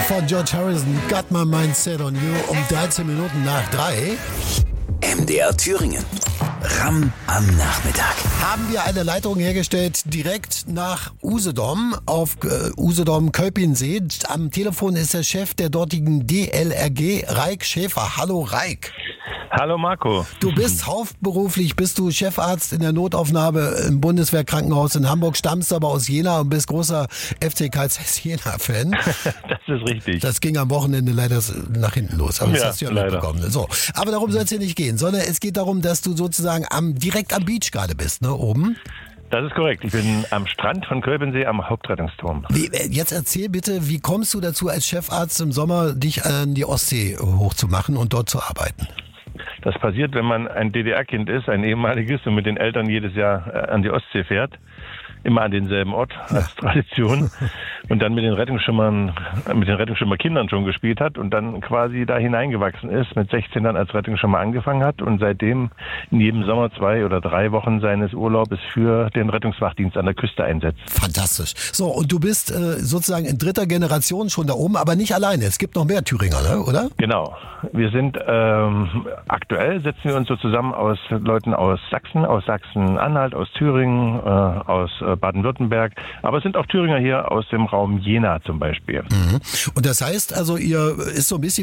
von George Harrison, Got My Mind Set on You, um 13 Minuten nach 3. MDR Thüringen. Ram am Nachmittag. Haben wir eine Leitung hergestellt direkt nach Usedom auf Usedom-Kölpinsee. Am Telefon ist der Chef der dortigen DLRG, Raik Schäfer. Hallo Raik. Hallo Marco. Du bist hauptberuflich, bist du Chefarzt in der Notaufnahme im Bundeswehrkrankenhaus in Hamburg, stammst aber aus Jena und bist großer FC Karl Zeiss Jena-Fan. Das ist richtig. Das ging am Wochenende leider nach hinten los, aber das hast du ja leider mitbekommen. So. Aber darum soll es hier nicht gehen, sondern es geht darum, dass du sozusagen direkt am Beach gerade bist, ne, oben. Das ist korrekt. Ich bin am Strand von Kölpinsee am Hauptrettungsturm. Jetzt erzähl bitte, wie kommst du dazu, als Chefarzt im Sommer dich an die Ostsee hochzumachen und dort zu arbeiten? Das passiert, wenn man ein DDR-Kind ist, ein ehemaliges, und mit den Eltern jedes Jahr an die Ostsee fährt. Immer an denselben Ort als Tradition. Und dann mit den Rettungsschwimmerkindern schon gespielt hat und dann quasi da hineingewachsen ist, mit 16 dann als Rettungsschwimmer angefangen hat und seitdem in jedem Sommer 2 oder 3 Wochen seines Urlaubes für den Rettungswachdienst an der Küste einsetzt. Fantastisch. So, und du bist sozusagen in 3. Generation schon da oben, aber nicht alleine. Es gibt noch mehr Thüringer, ne? Oder? Genau. Wir sind aktuell setzen wir uns so zusammen aus Leuten aus Sachsen-Anhalt, aus Thüringen, aus Baden-Württemberg. Aber es sind auch Thüringer hier aus dem Raum Jena zum Beispiel. Und das heißt also, ihr ist so ein bisschen